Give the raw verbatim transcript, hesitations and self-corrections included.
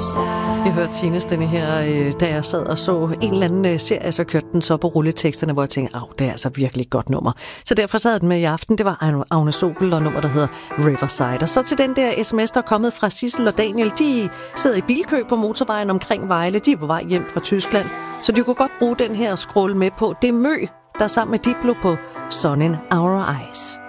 Jeg hørte senest denne her, da jeg sad og så en eller anden serie, så kørte den så på rulleteksterne, hvor jeg tænkte, at det er altså virkelig et godt nummer. Så derfor sad den med i aften. Det var Agnes Obel og nummer, der hedder Riverside. Og så til den der sms, der er kommet fra Sissel og Daniel. De sidder i bilkø på motorvejen omkring Vejle. De er på vej hjem fra Tyskland, så de kunne godt bruge den her scroll med på. Det er Mø, der er sammen med Diplo på Sun in Our Eyes.